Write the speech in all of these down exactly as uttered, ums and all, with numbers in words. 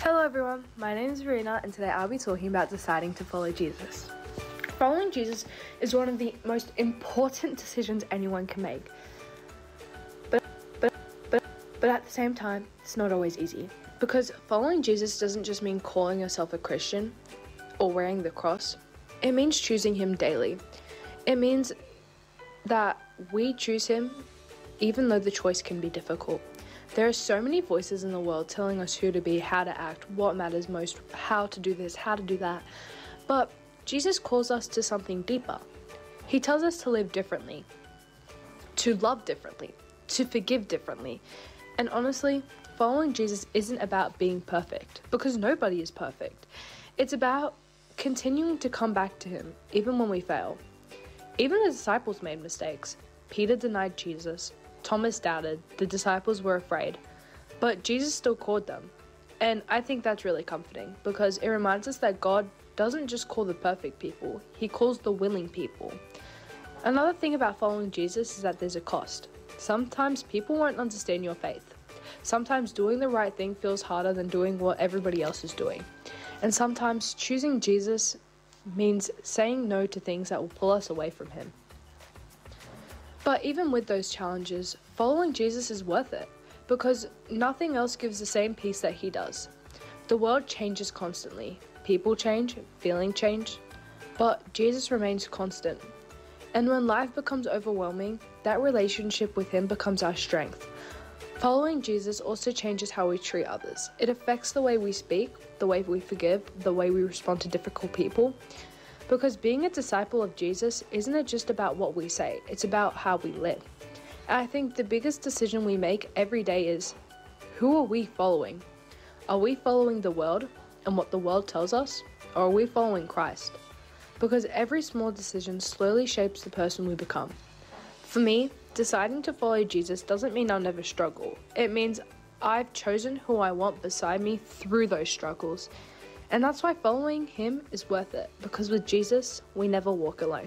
Hello everyone, my name is Verena and today I'll be talking about deciding to follow Jesus. Following Jesus is one of the most important decisions anyone can make. But, but, but, but at the same time, it's not always easy. Because following Jesus doesn't just mean calling yourself a Christian or wearing the cross. It means choosing him daily. It means that we choose him even though the choice can be difficult. There are so many voices in the world telling us who to be, how to act, what matters most, how to do this, how to do that. But Jesus calls us to something deeper. He tells us to live differently, to love differently, to forgive differently. And honestly, following Jesus isn't about being perfect, because nobody is perfect. It's about continuing to come back to him, even when we fail. Even the disciples made mistakes. Peter denied Jesus. Thomas doubted, the disciples were afraid, but Jesus still called them. And I think that's really comforting because it reminds us that God doesn't just call the perfect people, he calls the willing people. Another thing about following Jesus is that there's a cost. Sometimes people won't understand your faith. Sometimes doing the right thing feels harder than doing what everybody else is doing. And sometimes choosing Jesus means saying no to things that will pull us away from him. But even with those challenges, following Jesus is worth it because nothing else gives the same peace that he does. The world changes constantly. People change, feelings change, but Jesus remains constant. And when life becomes overwhelming, that relationship with him becomes our strength. Following Jesus also changes how we treat others. It affects the way we speak, the way we forgive, the way we respond to difficult people. Because being a disciple of Jesus isn't just about what we say, it's about how we live. And I think the biggest decision we make every day is, who are we following? Are we following the world and what the world tells us? Or are we following Christ? Because every small decision slowly shapes the person we become. For me, deciding to follow Jesus doesn't mean I'll never struggle. It means I've chosen who I want beside me through those struggles. And that's why following him is worth it, because with Jesus, we never walk alone.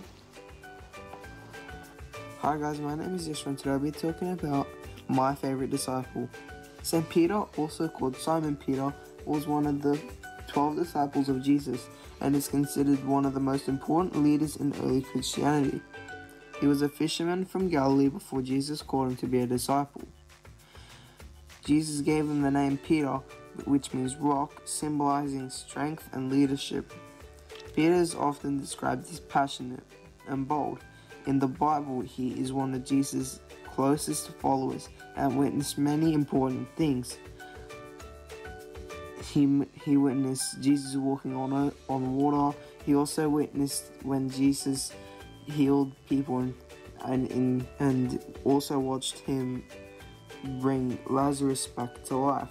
Hi guys, my name is Yeshua and today I'll be talking about my favourite disciple. Saint Peter, also called Simon Peter, was one of the twelve disciples of Jesus and is considered one of the most important leaders in early Christianity. He was a fisherman from Galilee before Jesus called him to be a disciple. Jesus gave him the name Peter, which means rock, symbolizing strength and leadership. Peter is often described as passionate and bold. In the Bible, he is one of Jesus' closest followers and witnessed many important things. He, he witnessed Jesus walking on, on water. He also witnessed when Jesus healed people and, and, in, and also watched him bring Lazarus back to life.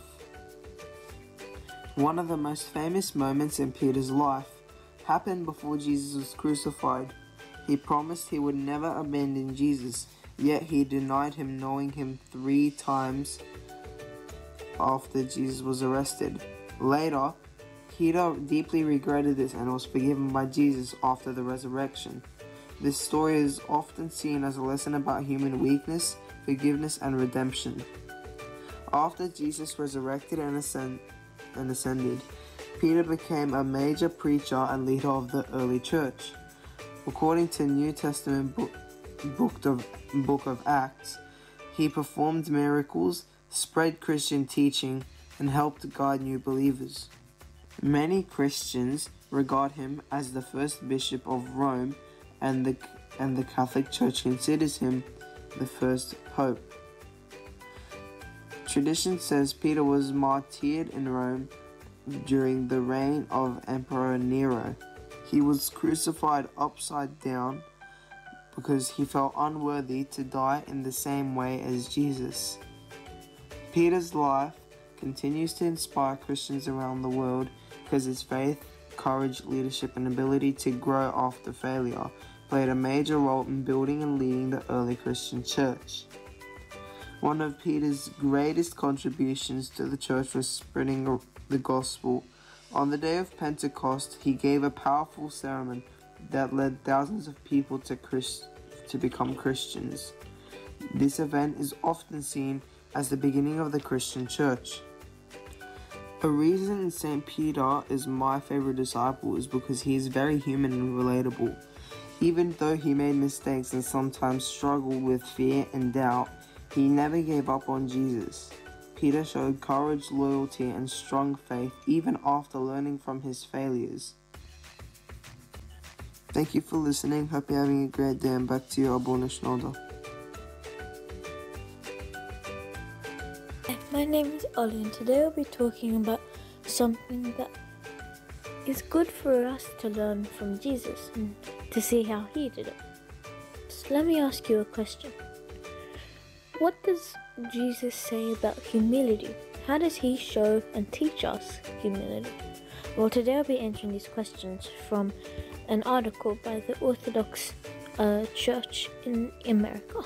One of the most famous moments in Peter's life happened before Jesus was crucified. He promised he would never abandon Jesus, yet he denied him, knowing him three times after Jesus was arrested. Later, Peter deeply regretted this and was forgiven by Jesus after the resurrection. This story is often seen as a lesson about human weakness, forgiveness, and redemption. After Jesus resurrected and ascended, and ascended, Peter became a major preacher and leader of the early church. According to New Testament book, book, of, book of Acts, he performed miracles, spread Christian teaching, and helped guide new believers. Many Christians regard him as the first bishop of Rome, and the, and the Catholic Church considers him the first pope. Tradition says Peter was martyred in Rome during the reign of Emperor Nero. He was crucified upside down because he felt unworthy to die in the same way as Jesus. Peter's life continues to inspire Christians around the world because his faith, courage, leadership, and ability to grow after failure played a major role in building and leading the early Christian church. One of Peter's greatest contributions to the church was spreading the gospel. On the day of Pentecost, he gave a powerful sermon that led thousands of people to, Christ- to become Christians. This event is often seen as the beginning of the Christian church. A reason Saint Peter is my favorite disciple is because he is very human and relatable. Even though he made mistakes and sometimes struggled with fear and doubt, he never gave up on Jesus. Peter showed courage, loyalty, and strong faith even after learning from his failures. Thank you for listening. Hope you're having a great day, and back to you, Abuna Schnolder. My name is Ollie, and today I'll be talking about something that is good for us to learn from Jesus and to see how he did it. So let me ask you a question. What does Jesus say about humility? How does he show and teach us humility? Well, today I'll be answering these questions from an article by the Orthodox uh, Church in America.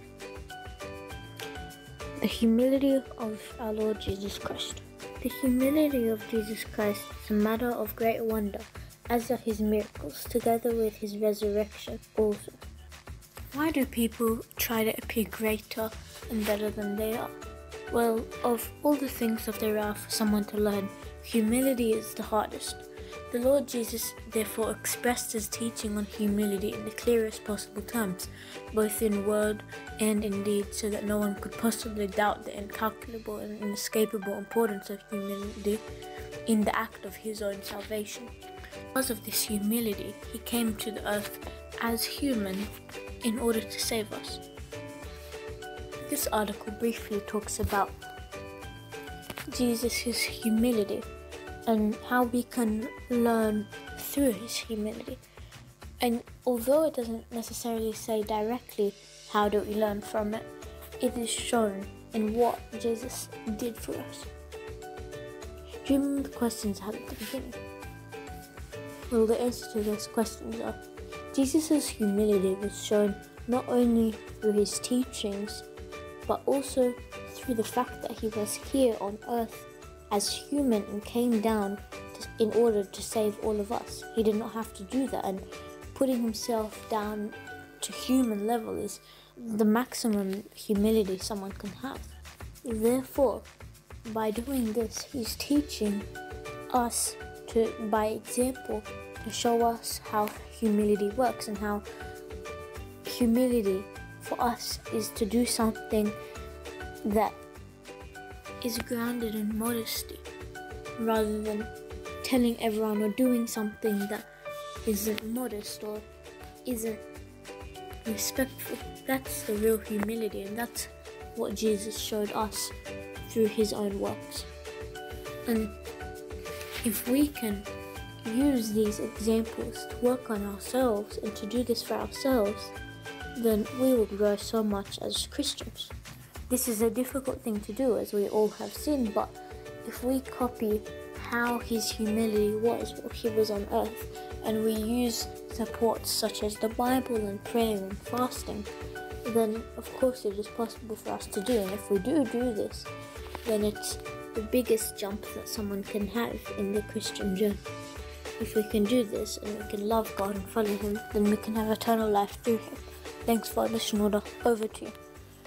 The humility of our Lord Jesus Christ. The humility of Jesus Christ is a matter of great wonder, as are his miracles, together with his resurrection also. Why do people try to appear greater and better than they are? Well, of all the things that there are for someone to learn, humility is the hardest. The Lord Jesus therefore expressed his teaching on humility in the clearest possible terms, both in word and in deed, so that no one could possibly doubt the incalculable and inescapable importance of humility in the act of his own salvation. Because of this humility, he came to the earth as human in order to save us. This article briefly talks about Jesus' humility and how we can learn through his humility. And although it doesn't necessarily say directly how do we learn from it, it is shown in what Jesus did for us. Do you remember the questions I had at the beginning? Well, the answer to those questions are, Jesus' humility was shown not only through his teachings, but also through the fact that he was here on earth as human and came down to, in order to save all of us. He did not have to do that, and putting himself down to human level is the maximum humility someone can have. Therefore, by doing this, he's teaching us to, by example, to show us how humility works, and how humility for us is to do something that is grounded in modesty, rather than telling everyone or doing something that isn't modest or isn't respectful. That's the real humility, and that's what Jesus showed us through his own works. And if we can use these examples to work on ourselves and to do this for ourselves, then we will grow so much as Christians. This is a difficult thing to do, as we all have sinned, but if we copy how his humility was while he was on earth, and we use supports such as the Bible and prayer and fasting, then of course it is possible for us to do. And if we do do this, then it's the biggest jump that someone can have in the Christian journey. If we can do this and we can love God and follow him, then we can have eternal life through him. Thanks for listening. Over to you.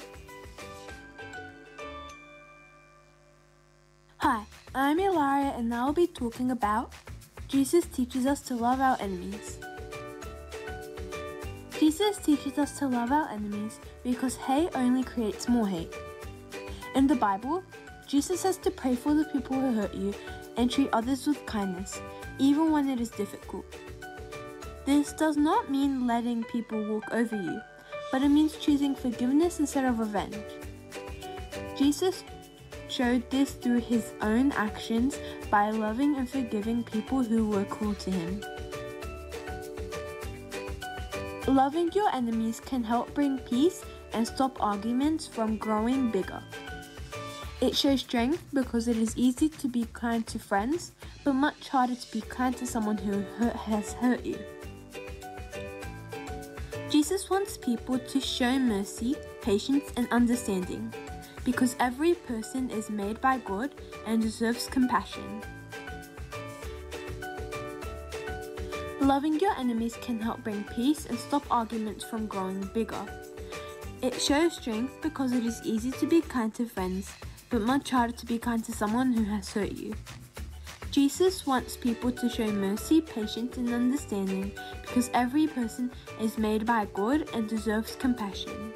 Hi, I'm Ilaria, and I'll be talking about Jesus teaches us to love our enemies. Jesus teaches us to love our enemies because hate only creates more hate. In the Bible, Jesus says to pray for the people who hurt you and treat others with kindness, even when it is difficult. This does not mean letting people walk over you, but it means choosing forgiveness instead of revenge. Jesus showed this through his own actions by loving and forgiving people who were cruel to him. Loving your enemies can help bring peace and stop arguments from growing bigger. It shows strength because it is easy to be kind to friends, but much harder to be kind to someone who hurt, has hurt you. Jesus wants people to show mercy, patience, and understanding, because every person is made by God and deserves compassion. Loving your enemies can help bring peace and stop arguments from growing bigger. It shows strength because it is easy to be kind to friends, but much harder to be kind to someone who has hurt you. Jesus wants people to show mercy, patience, and understanding because every person is made by God and deserves compassion.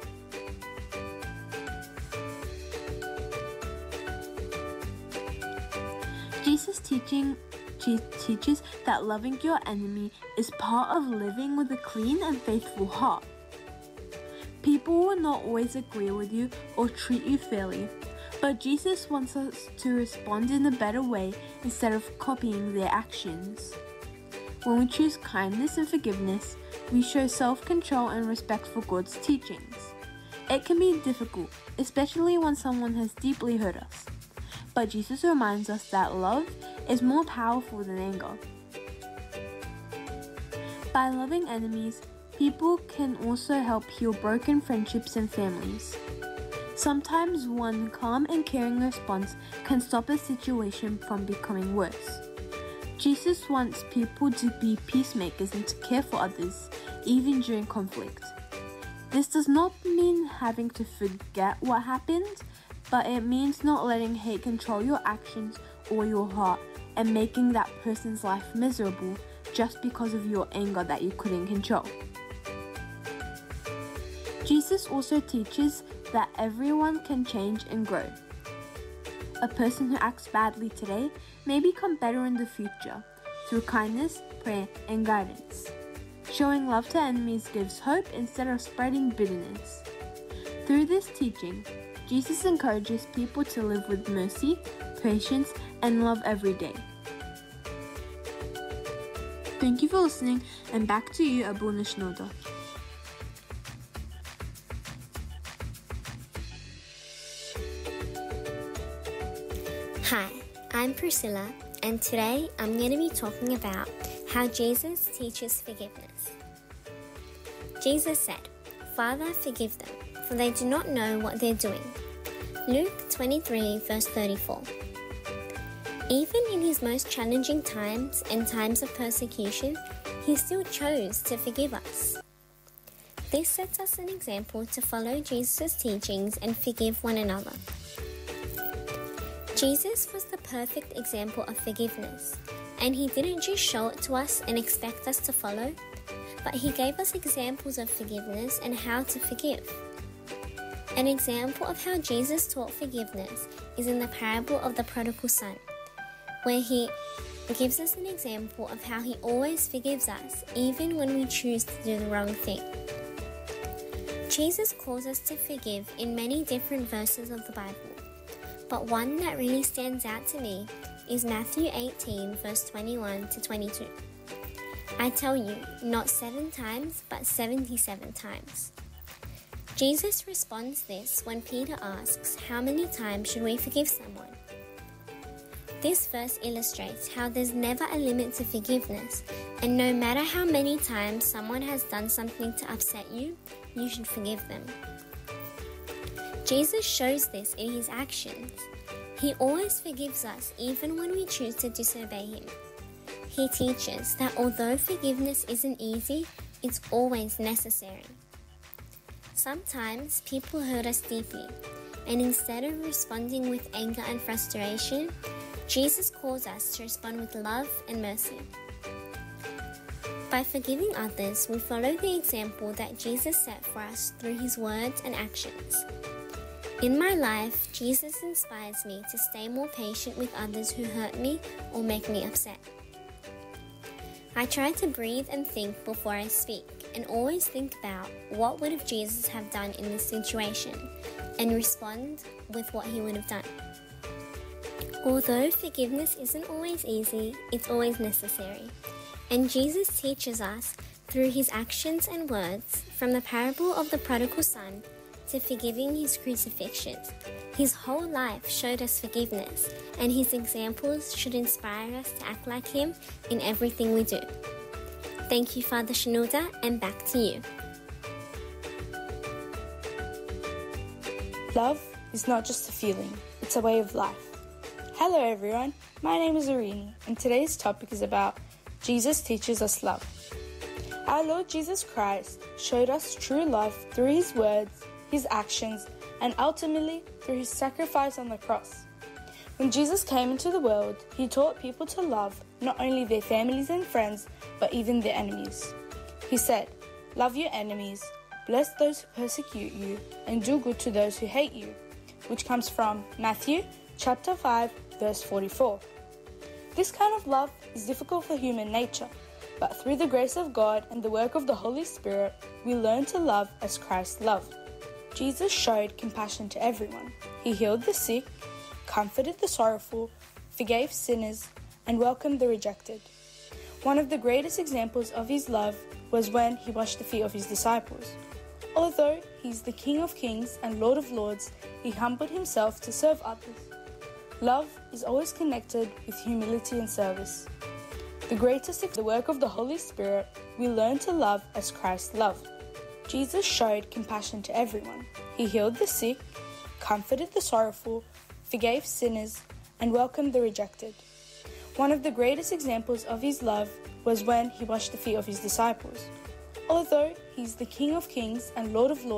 Jesus' teaching teaches that loving your enemy is part of living with a clean and faithful heart. People will not always agree with you or treat you fairly, but Jesus wants us to respond in a better way instead of copying their actions. When we choose kindness and forgiveness, we show self-control and respect for God's teachings. It can be difficult, especially when someone has deeply hurt us. But Jesus reminds us that love is more powerful than anger. By loving enemies, people can also help heal broken friendships and families. Sometimes one calm and caring response can stop a situation from becoming worse. Jesus wants people to be peacemakers and to care for others, even during conflict. This does not mean having to forget what happened, but it means not letting hate control your actions or your heart and making that person's life miserable just because of your anger that you couldn't control. Jesus also teaches that everyone can change and grow. A person who acts badly today may become better in the future through kindness, prayer, and guidance. Showing love to enemies gives hope instead of spreading bitterness. Through this teaching, Jesus encourages people to live with mercy, patience, and love every day. Thank you for listening, and back to you, Abuna Shnoda. Hi, I'm Priscilla, and today I'm going to be talking about how Jesus teaches forgiveness. Jesus said, "Father, forgive them, for they do not know what they're doing." Luke twenty-three, verse thirty-four. Even in his most challenging times and times of persecution, he still chose to forgive us. This sets us an example to follow Jesus' teachings and forgive one another. Jesus was the perfect example of forgiveness, and he didn't just show it to us and expect us to follow, but he gave us examples of forgiveness and how to forgive. An example of how Jesus taught forgiveness is in the parable of the prodigal son, where he gives us an example of how he always forgives us, even when we choose to do the wrong thing. Jesus calls us to forgive in many different verses of the Bible, but one that really stands out to me is Matthew eighteen, verse twenty-one to twenty-two. I tell you, not seven times, but seventy-seven times. Jesus responds this when Peter asks, how many times should we forgive someone? This verse illustrates how there's never a limit to forgiveness, and no matter how many times someone has done something to upset you, you should forgive them. Jesus shows this in his actions. He always forgives us even when we choose to disobey him. He teaches that although forgiveness isn't easy, it's always necessary. Sometimes people hurt us deeply, and instead of responding with anger and frustration, Jesus calls us to respond with love and mercy. By forgiving others, we follow the example that Jesus set for us through his words and actions. In my life, Jesus inspires me to stay more patient with others who hurt me or make me upset. I try to breathe and think before I speak, and always think about what would have Jesus have done in this situation, and respond with what he would have done. Although forgiveness isn't always easy, it's always necessary. And Jesus teaches us through his actions and words, from the parable of the prodigal son to forgiving his crucifixion. His whole life showed us forgiveness, and his examples should inspire us to act like him in everything we do. Thank you, Father Shnoda, and back to you. Love is not just a feeling, it's a way of life. Hello everyone, my name is Arini, and today's topic is about Jesus teaches us love. Our Lord Jesus Christ showed us true love through his words, his actions, and ultimately through his sacrifice on the cross. When Jesus came into the world, he taught people to love not only their families and friends, but even their enemies. He said, "Love your enemies, bless those who persecute you, and do good to those who hate you," which comes from Matthew chapter five, verse forty-four. This kind of love is difficult for human nature, but through the grace of God and the work of the Holy Spirit, we learn to love as Christ loved. Jesus showed compassion to everyone. He healed the sick, comforted the sorrowful, forgave sinners, and welcomed the rejected. One of the greatest examples of his love was when he washed the feet of his disciples. Although he is the King of Kings and Lord of Lords, he humbled himself to serve others. Love is always connected with humility and service. The greatest is the work of the Holy Spirit. We learn to love as Christ loved. Jesus showed compassion to everyone. He healed the sick, comforted the sorrowful, forgave sinners, and welcomed the rejected. One of the greatest examples of his love was when he washed the feet of his disciples. Although he is the King of Kings and Lord of Lords,